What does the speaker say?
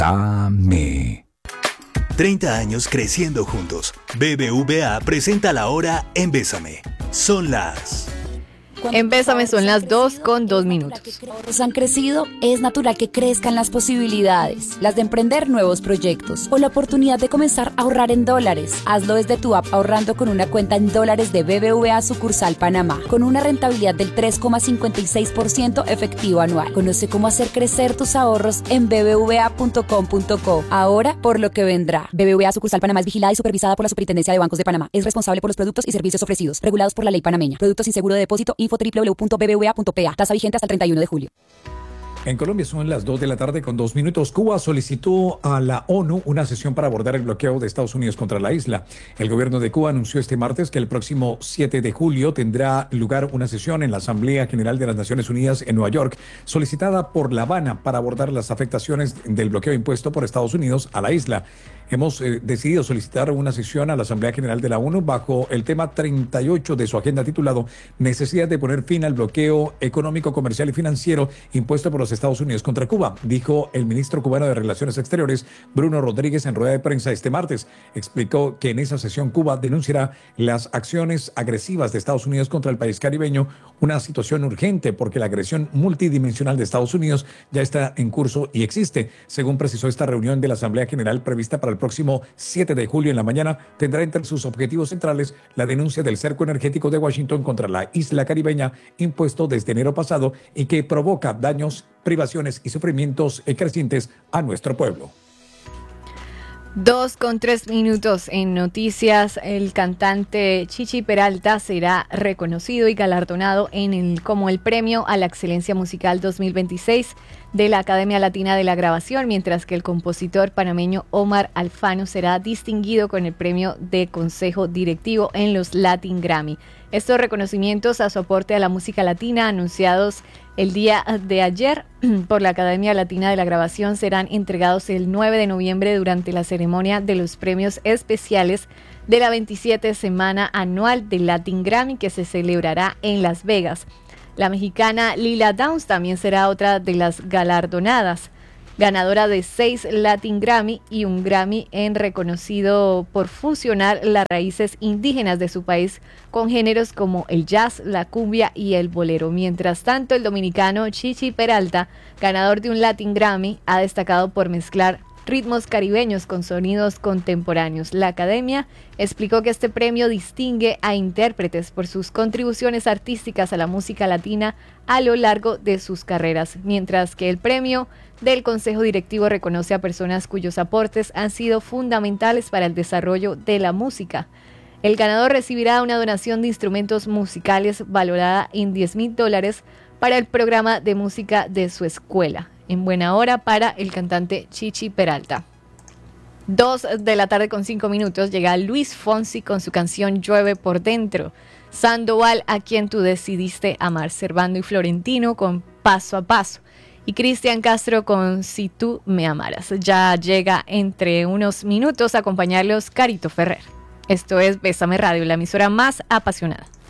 Bésame. 30 años creciendo juntos. BBVA presenta la hora en Bésame. Son las... En Bésame son las 2:02. Los ahorros han crecido, es natural que crezcan las posibilidades, las de emprender nuevos proyectos o la oportunidad de comenzar a ahorrar en dólares. Hazlo desde tu app ahorrando con una cuenta en dólares de BBVA sucursal Panamá, con una rentabilidad del 3,56% efectivo anual. Conoce cómo hacer crecer tus ahorros en bbva.com.co. Ahora por lo que vendrá. BBVA sucursal Panamá es vigilada y supervisada por la Superintendencia de Bancos de Panamá. Es responsable por los productos y servicios ofrecidos, regulados por la ley panameña. Productos sin seguro de depósito. www.bbva.pa. Tasa vigente hasta el 31 de julio. En Colombia son las 2:02 p.m. Cuba solicitó a la ONU una sesión para abordar el bloqueo de Estados Unidos contra la isla. El gobierno de Cuba anunció este martes que el próximo 7 de julio tendrá lugar una sesión en la Asamblea General de las Naciones Unidas en Nueva York, solicitada por La Habana para abordar las afectaciones del bloqueo impuesto por Estados Unidos a la isla. Hemos decidido solicitar una sesión a la Asamblea General de la ONU bajo el tema 38 de su agenda titulado Necesidad de poner fin al bloqueo económico, comercial y financiero impuesto por los Estados Unidos contra Cuba, dijo el ministro cubano de Relaciones Exteriores, Bruno Rodríguez, en rueda de prensa este martes. Explicó que en esa sesión Cuba denunciará las acciones agresivas de Estados Unidos contra el país caribeño, una situación urgente porque la agresión multidimensional de Estados Unidos ya está en curso y existe. Según precisó esta reunión de la Asamblea General prevista para el próximo 7 de julio en la mañana, tendrá entre sus objetivos centrales la denuncia del cerco energético de Washington contra la isla caribeña impuesto desde enero pasado y que provoca daños, privaciones y sufrimientos crecientes a nuestro pueblo. 2:03 en noticias. El cantante Chichi Peralta será reconocido y galardonado como el Premio a la Excelencia Musical 2026 de la Academia Latina de la Grabación, mientras que el compositor panameño Omar Alfano será distinguido con el premio de Consejo Directivo en los Latin Grammy. Estos reconocimientos a su aporte a la música latina, anunciados el día de ayer por la Academia Latina de la Grabación, serán entregados el 9 de noviembre durante la ceremonia de los premios especiales de la 27 semana anual del Latin Grammy, que se celebrará en Las Vegas. La mexicana Lila Downs también será otra de las galardonadas, ganadora de 6 Latin Grammy y un Grammy reconocido por fusionar las raíces indígenas de su país con géneros como el jazz, la cumbia y el bolero. Mientras tanto, el dominicano Chichi Peralta, ganador de un Latin Grammy, ha destacado por mezclar ritmos caribeños con sonidos contemporáneos. La Academia explicó que este premio distingue a intérpretes por sus contribuciones artísticas a la música latina a lo largo de sus carreras, mientras que el premio del Consejo Directivo reconoce a personas cuyos aportes han sido fundamentales para el desarrollo de la música. El ganador recibirá una donación de instrumentos musicales valorada en $10,000 para el programa de música de su escuela. En buena hora para el cantante Chichi Peralta. 2:05 llega Luis Fonsi con su canción Llueve por Dentro. Sandoval, A Quien Tú Decidiste Amar. Servando y Florentino con Paso a Paso. Y Cristian Castro con Si Tú Me Amaras. Ya llega entre unos minutos a acompañarlos Carito Ferrer. Esto es Bésame Radio, la emisora más apasionada.